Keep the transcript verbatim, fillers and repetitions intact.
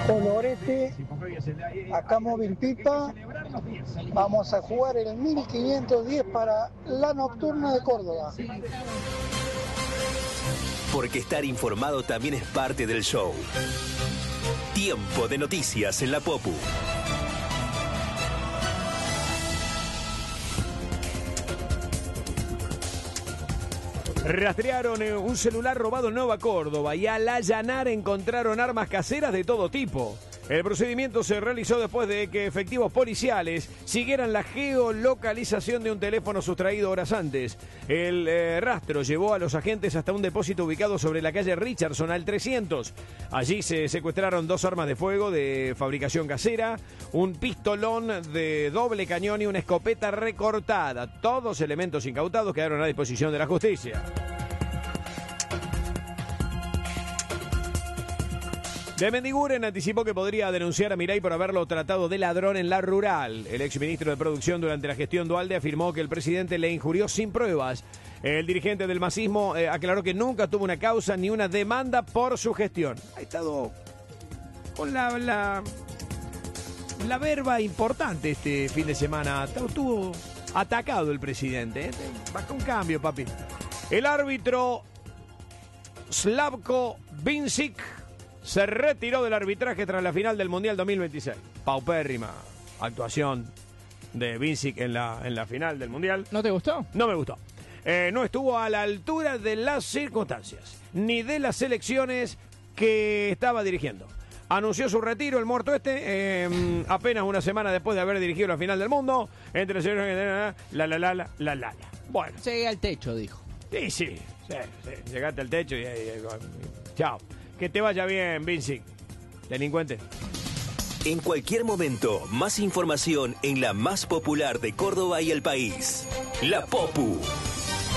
Colorete, acá Móvil Pipa, vamos a jugar el mil quinientos diez para la Nocturna de Córdoba. Porque estar informado también es parte del show. Tiempo de noticias en la Popu. Rastrearon un celular robado en Nueva Córdoba y al allanar encontraron armas caseras de todo tipo. El procedimiento se realizó después de que efectivos policiales siguieran la geolocalización de un teléfono sustraído horas antes. El eh, rastro llevó a los agentes hasta un depósito ubicado sobre la calle Richardson al trescientos. Allí se secuestraron dos armas de fuego de fabricación casera, un pistolón de doble cañón y una escopeta recortada. Todos elementos incautados quedaron a disposición de la justicia. De Mendiguren anticipó que podría denunciar a Milei por haberlo tratado de ladrón en la rural. El exministro de Producción durante la gestión Duhalde afirmó que el presidente le injurió sin pruebas. El dirigente del masismo eh, aclaró que nunca tuvo una causa ni una demanda por su gestión. Ha estado con la, la, la verba importante este fin de semana. Estuvo atacado el presidente. ¿eh? Bajó un cambio, papi. El árbitro Slavko Vincic se retiró del arbitraje tras la final del Mundial dos mil veintiséis. Paupérrima actuación de Vincic en la, en la final del Mundial. ¿No te gustó? No me gustó. Eh, no estuvo a la altura de las circunstancias, ni de las selecciones que estaba dirigiendo. Anunció su retiro el muerto este, eh, apenas una semana después de haber dirigido la final del mundo. Entre los la la la la la la la. Bueno. Llegué al techo, dijo. Sí, sí, sí, sí. Llegaste al techo y, y, y, y chao. Que te vaya bien, Vincic, delincuente. En cualquier momento, más información en la más popular de Córdoba y el país. La Popu.